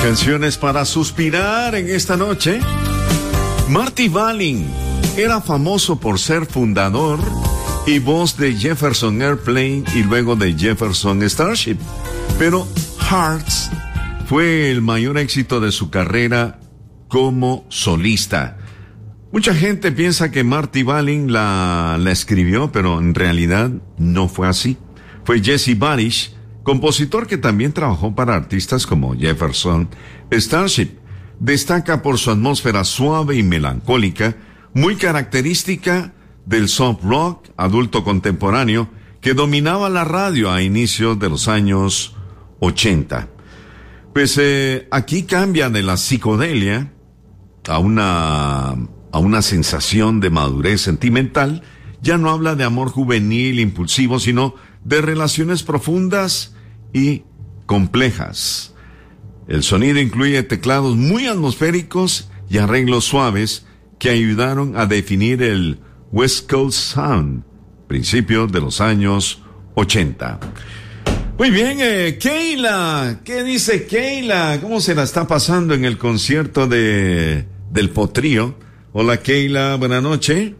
Canciones para suspirar en esta noche. Marty Balin era famoso por ser fundador y voz de Jefferson Airplane y luego de Jefferson Starship. Pero Hearts fue el mayor éxito de su carrera como solista. Mucha gente piensa que Marty Balin la escribió, pero en realidad no fue así. Fue Jesse Barish, compositor que también trabajó para artistas como Jefferson Starship. Destaca por su atmósfera suave y melancólica, muy característica del soft rock adulto contemporáneo que dominaba la radio a inicios de los años 80. Pues aquí cambia de la psicodelia a una sensación de madurez sentimental. Ya no habla de amor juvenil impulsivo, sino de relaciones profundas y complejas. El sonido incluye teclados muy atmosféricos y arreglos suaves que ayudaron a definir el West Coast Sound, principios de los años 80. Muy bien, Keila, ¿qué dice Keila? ¿Cómo se la está pasando en el concierto del Potrillo? Hola Keila, buenas noches.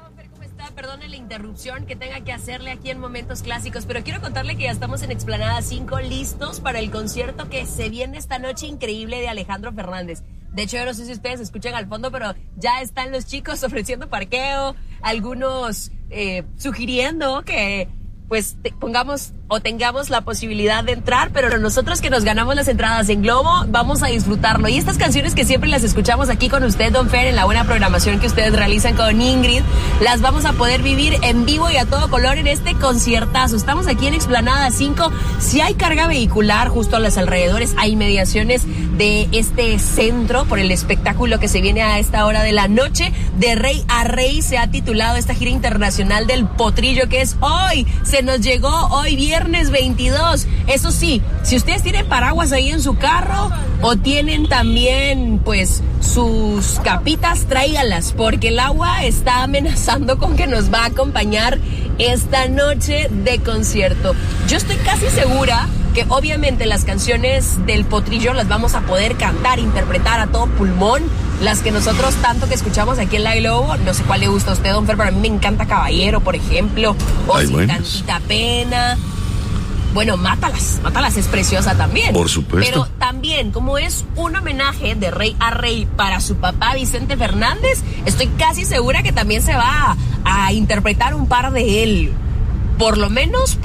Perdone la interrupción que tenga que hacerle aquí en Momentos Clásicos, pero quiero contarle que ya estamos en Explanada 5 listos para el concierto que se viene esta noche increíble de Alejandro Fernández. De hecho, yo no sé si ustedes escuchan al fondo, pero ya están los chicos ofreciendo parqueo, algunos sugiriendo que pues pongamos o tengamos la posibilidad de entrar, pero nosotros que nos ganamos las entradas en Globo, vamos a disfrutarlo. Y estas canciones que siempre las escuchamos aquí con usted, Don Fer, en la buena programación que ustedes realizan con Ingrid, las vamos a poder vivir en vivo y a todo color en este conciertazo. Estamos aquí en Explanada 5. Si hay carga vehicular justo a los alrededores, hay inmediaciones de este centro por el espectáculo que se viene a esta hora de la noche. De Rey a Rey se ha titulado esta gira internacional del Potrillo, que es hoy. Se nos llegó hoy viernes 22. Eso sí, si ustedes tienen paraguas ahí en su carro o tienen también pues sus capitas, tráiganlas, porque el agua está amenazando con que nos va a acompañar esta noche de concierto. Yo estoy casi segura que obviamente las canciones del Potrillo las vamos a poder cantar, interpretar a todo pulmón, las que nosotros tanto que escuchamos aquí en La Globo. No sé cuál le gusta a usted, Don Fer, pero a mí me encanta Caballero, por ejemplo, o Sin Tantita Pena. Bueno, Mátalas es preciosa también. Por supuesto. Pero también, como es un homenaje de Rey a Rey para su papá Vicente Fernández, estoy casi segura que también se va a interpretar un par de él. Por lo menos,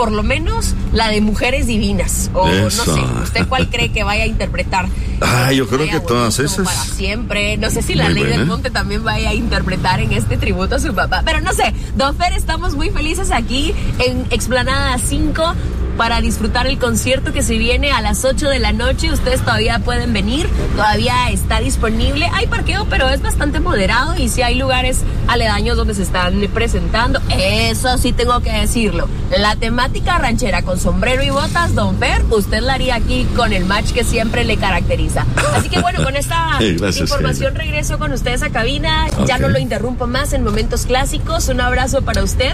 la de Mujeres Divinas. O eso. No sé, ¿usted cuál cree que vaya a interpretar? Yo creo que todas esas. Para siempre. No sé si la Ley del Monte también vaya a interpretar en este tributo a su papá. Pero no sé, Don Fer, estamos muy felices aquí en Explanada 5 para disfrutar el concierto que se viene a las 8 de la noche. Ustedes todavía pueden venir, todavía está disponible. Hay parqueo, pero es bastante moderado, y si hay lugares aledaños donde se están presentando. Eso sí tengo que decirlo. La temática ranchera con sombrero y botas, Don Fer, usted la haría aquí con el match que siempre le caracteriza. Así que bueno, con esta información regreso con ustedes a cabina. Okay. Ya no lo interrumpo más en Momentos Clásicos. Un abrazo para usted.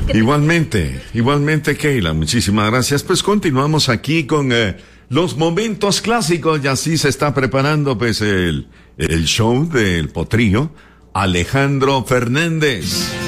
Igualmente, Keila, muchísimas gracias. Pues continuamos aquí con los Momentos Clásicos, y así se está preparando pues el show del Potrillo, Alejandro Fernández.